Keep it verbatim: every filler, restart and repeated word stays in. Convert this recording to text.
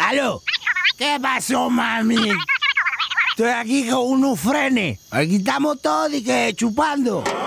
¿Aló? ¿Qué pasó, mami? Estoy aquí con unos frenes. Aquí estamos todos y que chupando.